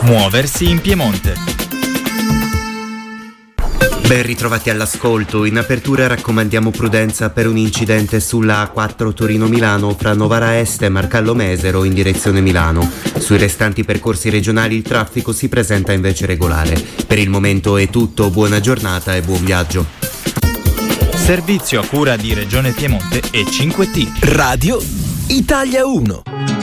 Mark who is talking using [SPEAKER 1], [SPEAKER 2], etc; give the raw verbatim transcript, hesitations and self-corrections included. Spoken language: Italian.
[SPEAKER 1] Muoversi in Piemonte.
[SPEAKER 2] Ben ritrovati all'ascolto. In apertura raccomandiamo prudenza per un incidente sulla A quattro Torino-Milano fra Novara Est e Marcallo Mesero in direzione Milano. Sui restanti percorsi regionali il traffico si presenta invece regolare. Per il momento è tutto, buona giornata e buon viaggio.
[SPEAKER 1] Servizio a cura di Regione Piemonte e cinque T.
[SPEAKER 3] Radio Italia uno.